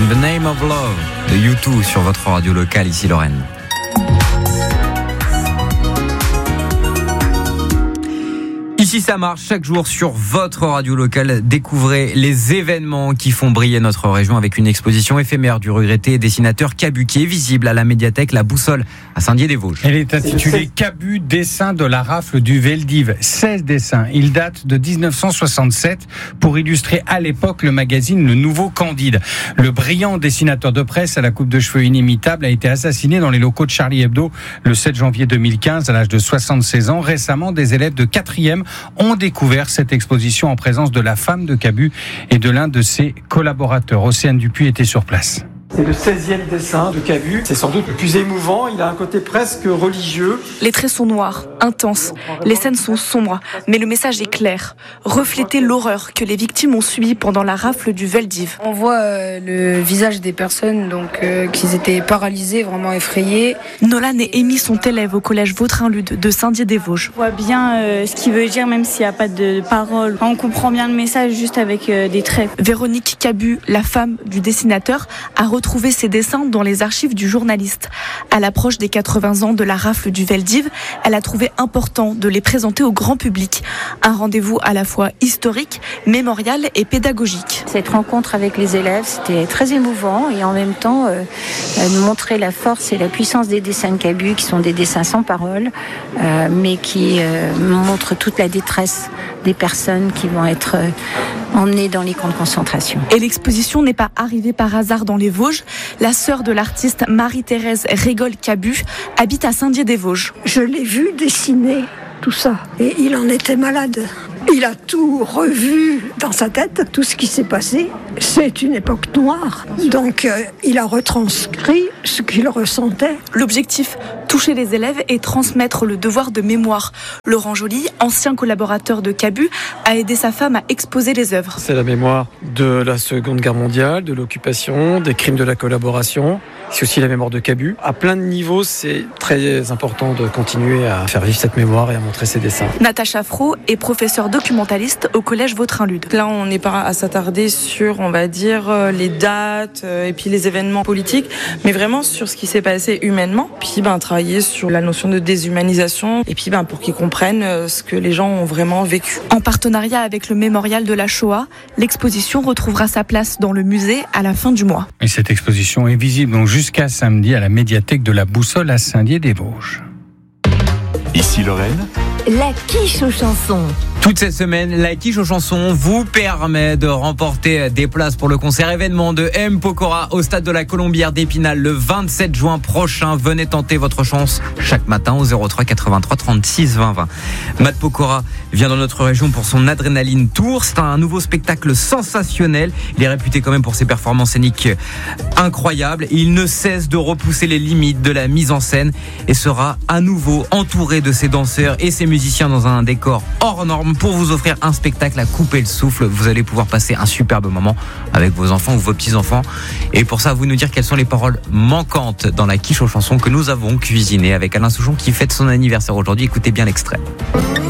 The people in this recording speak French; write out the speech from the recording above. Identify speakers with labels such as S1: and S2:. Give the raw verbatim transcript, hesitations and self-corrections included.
S1: The Name of Love de U deux sur votre radio locale, ici Lorraine. Ici ça marche, chaque jour sur votre radio locale, découvrez les événements qui font briller notre région avec une exposition éphémère du regretté dessinateur Cabu qui est visible à la médiathèque La Boussole à Saint-Dié-des-Vosges.
S2: Elle est intitulée Cabu, dessin de la rafle du Veldiv. seize dessins. Il date de dix-neuf cent soixante-sept pour illustrer à l'époque le magazine Le Nouveau Candide. Le brillant dessinateur de presse à la coupe de cheveux inimitable a été assassiné dans les locaux de Charlie Hebdo le sept janvier deux mille quinze à l'âge de soixante-seize ans. Récemment, des élèves de quatrième ont découvert cette exposition en présence de la femme de Cabu et de l'un de ses collaborateurs. Océane Dupuis était sur place.
S3: C'est le seizième dessin de Cabu. C'est sans doute le plus émouvant. Il a un côté presque religieux.
S4: Les traits sont noirs, intenses. Les scènes sont sombres, mais le message est clair. Refléter l'horreur que les victimes ont subie pendant la rafle du Veldiv.
S5: On voit euh, le visage des personnes, donc euh, qu'ils étaient paralysés, vraiment effrayés.
S4: Nolan et Amy sont élèves au collège Vautrin-Lude de Saint-Dié-des-Vosges.
S6: On voit bien euh, ce qu'il veut dire, même s'il n'y a pas de parole. On comprend bien le message juste avec euh, des traits.
S4: Véronique Cabu, la femme du dessinateur, a retrouvé ses dessins dans les archives du journaliste. À l'approche des quatre-vingts ans de la rafle du Veldiv, elle a trouvé important de les présenter au grand public. Un rendez-vous à la fois historique, mémorial et pédagogique.
S7: Cette rencontre avec les élèves, c'était très émouvant et en même temps euh, montrer la force et la puissance des dessins de Cabu, qui sont des dessins sans parole, euh, mais qui euh, montrent toute la détresse des personnes qui vont être euh, emmenées dans les camps de concentration.
S4: Et l'exposition n'est pas arrivée par hasard dans les Vosges. La sœur de l'artiste Marie-Thérèse Régol-Cabu habite à Saint-Dié-des-Vosges.
S8: Je l'ai vu dessiner tout ça et il en était malade. Il a tout revu dans sa tête, tout ce qui s'est passé. C'est une époque noire. Donc euh, il a retranscrit ce qu'il ressentait.
S4: L'objectif, toucher les élèves et transmettre le devoir de mémoire. Laurent Joly, ancien collaborateur de Cabu, a aidé sa femme à exposer les œuvres.
S3: C'est la mémoire de la Seconde Guerre mondiale, de l'occupation, des crimes de la collaboration. C'est aussi la mémoire de Cabu. À plein de niveaux, c'est très important de continuer à faire vivre cette mémoire et à montrer ses dessins.
S4: Natacha Fro est professeure documentaliste au collège Vautrin-Lude.
S9: Là, on n'est pas à s'attarder sur, on va dire, les dates et puis les événements politiques, mais vraiment sur ce qui s'est passé humainement. Puis, ben, travailler sur la notion de déshumanisation et puis, ben, pour qu'ils comprennent ce que les gens ont vraiment vécu.
S4: En partenariat avec le mémorial de la Shoah, l'exposition retrouvera sa place dans le musée à la fin du mois.
S2: Et cette exposition est visible donc jusqu'à samedi à la médiathèque de la Boussole à Saint-Dié-des-Vosges.
S10: Ici Lorraine.
S11: La quiche aux chansons.
S1: Toute cette semaine, la quiche aux chansons vous permet de remporter des places pour le concert événement de M. Pokora au stade de la Colombière d'Épinal le vingt-sept juin prochain. Venez tenter votre chance chaque matin au zéro trois quatre-vingt-trois trente-six vingt vingt. Matt Pokora vient dans notre région pour son Adrénaline Tour. C'est un nouveau spectacle sensationnel. Il est réputé quand même pour ses performances scéniques incroyables. Il ne cesse de repousser les limites de la mise en scène et sera à nouveau entouré de ses danseurs et ses musiciens dans un décor hors norme pour vous offrir un spectacle à couper le souffle. Vous allez pouvoir passer un superbe moment avec vos enfants ou vos petits-enfants. Et pour ça, vous nous dire quelles sont les paroles manquantes dans la quiche aux chansons que nous avons cuisinées avec Alain Souchon qui fête son anniversaire aujourd'hui. Écoutez bien l'extrait.